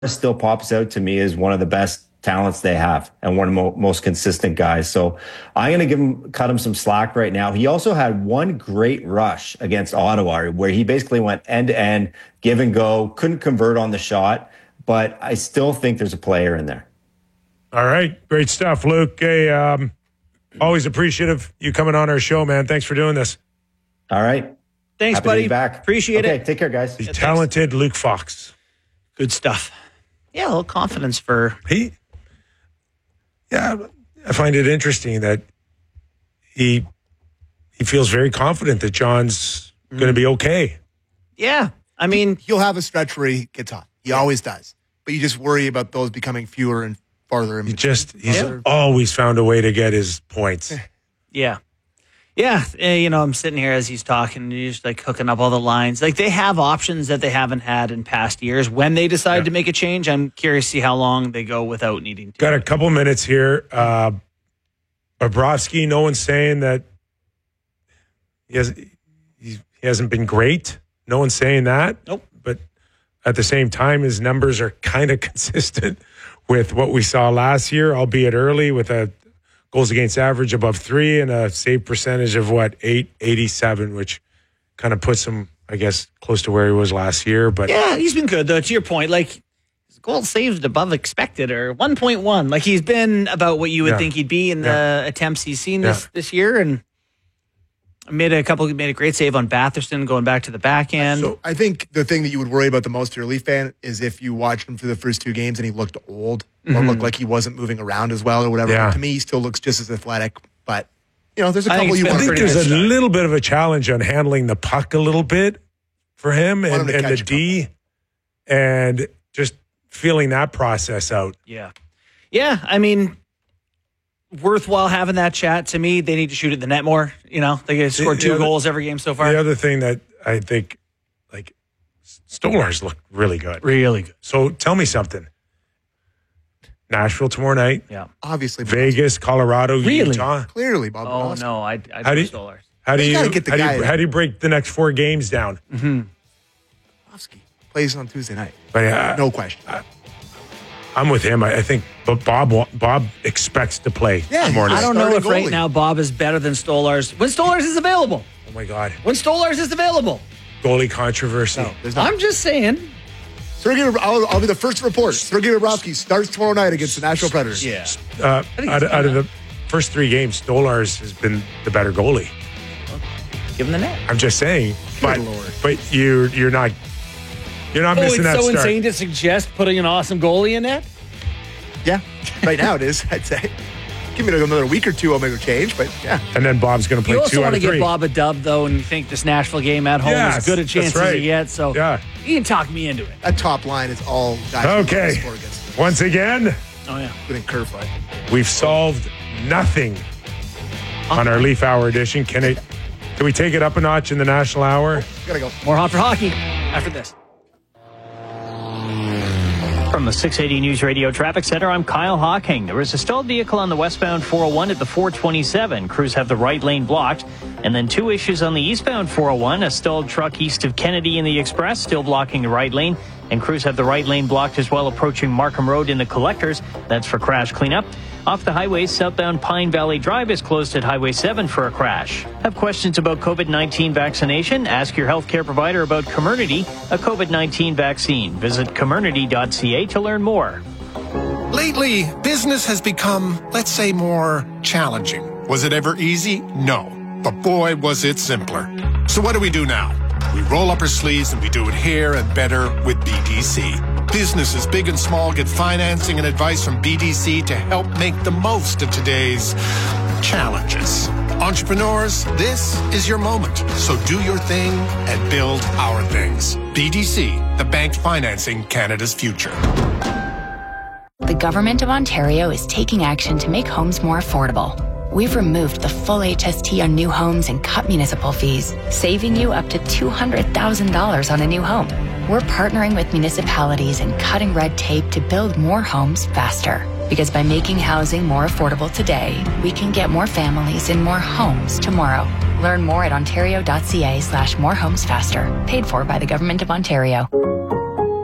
still pops out to me as one of the best talents they have and one of the most consistent guys. So I'm going to cut him some slack right now. He also had one great rush against Ottawa where he basically went end to end, give and go, couldn't convert on the shot, but I still think there's a player in there. All right. Great stuff, Luke. Hey, always appreciative you coming on our show, man. Thanks for doing this. All right. Thanks, Happy buddy. to be back. Appreciate it. Okay, take care, guys. The talented Luke Fox. Good stuff. Yeah, a little confidence for... Yeah, I find it interesting that he feels very confident that John's going to be okay. Yeah, I mean... He'll have a stretch where he gets hot. He always does. But you just worry about those becoming fewer and farther in between. He's always found a way to get his points. Yeah. Yeah, I'm sitting here as he's talking, and he's like hooking up all the lines. Like, they have options that they haven't had in past years. When they decide to make a change, I'm curious to see how long they go without needing to. Got a couple minutes here. Bobrovsky, no one's saying that he hasn't been great. No one's saying that. Nope. But at the same time, his numbers are kind of consistent with what we saw last year, albeit early, with a goals against average above 3 and a save percentage of 887, which kind of puts him, I guess, close to where he was last year. But yeah, he's been good though. To your point, like his goal saved above expected or 1.1. Like he's been about what you would think he'd be in the attempts he's seen this year, and made a great save on Batherson going back to the back end. So I think the thing that you would worry about the most, you're a Leaf fan, is if you watched him through the first 2 games and he looked old or looked like he wasn't moving around as well or whatever. Yeah. To me, he still looks just as athletic. But, there's a couple you want to... I think there's a little bit of a challenge on handling the puck a little bit for him and the D and just feeling that process out. Yeah. Yeah, I mean... worthwhile having that chat. To me, they need to shoot at the net more. They scored 2 goals every game so far. The other thing that I think, like, Stolarz looked really good. Really good. So tell me something. Nashville tomorrow night. Yeah. Obviously. Vegas, Colorado, Utah. Clearly, Bob. Oh, no. I how do Stolarz. How do you get the guy? How do you break the next 4 games down? Bobrovsky plays on Tuesday night. But, no question. I'm with him. I think, but Bob expects to play tomorrow night. I don't know if right now Bob is better than Stolarz. When Stolarz is available. Oh my God. When Stolarz is available. Goalie controversy. No, I'm just saying. I'll be the first to report. Sergei Bobrovsky starts tomorrow night against the Nashville Predators. Yeah. Out of the first 3 games, Stolarz has been the better goalie. Give him the net. I'm just saying. But you're not missing that it's so start. insane to suggest putting an awesome goalie in net? Yeah. Right now it is, I'd say. Give me another week or 2, I'll make a change, but yeah. And then Bob's going to play 2 out of 3. You also want to give Bob a dub, though, and you think this Nashville game at home is as good a chance as you get. So you can talk me into it. That top line is all guys okay. Score against. Once again, including Kerfoot. We've solved nothing on our Leaf Hour edition. Can we take it up a notch in the National Hour? Gotta go. More Hot for Hockey after this. From the 680 News Radio Traffic Center, I'm Kyle Hawking. There is a stalled vehicle on the westbound 401 at the 427. Crews have the right lane blocked. And then 2 issues on the eastbound 401. A stalled truck east of Kennedy in the Express, still blocking the right lane. And crews have the right lane blocked as well, approaching Markham Road in the Collectors. That's for crash cleanup. Off the highway, southbound Pine Valley Drive is closed at Highway 7 for a crash. Have questions about COVID-19 vaccination? Ask your healthcare provider about Comirnaty, a COVID-19 vaccine. Visit comirnaty.ca to learn more. Lately, business has become, let's say, more challenging. Was it ever easy? No. But boy, was it simpler. So what do we do now? We roll up our sleeves and we do it here and better with BDC. Businesses, big and small, get financing and advice from BDC to help make the most of today's challenges. Entrepreneurs, this is your moment. So do your thing and build our things. BDC, the bank financing Canada's future. The Government of Ontario is taking action to make homes more affordable. We've removed the full HST on new homes and cut municipal fees, saving you up to $200,000 on a new home. We're partnering with municipalities and cutting red tape to build more homes faster. Because by making housing more affordable today, we can get more families in more homes tomorrow. Learn more at ontario.ca/morehomesfaster. Paid for by the Government of Ontario.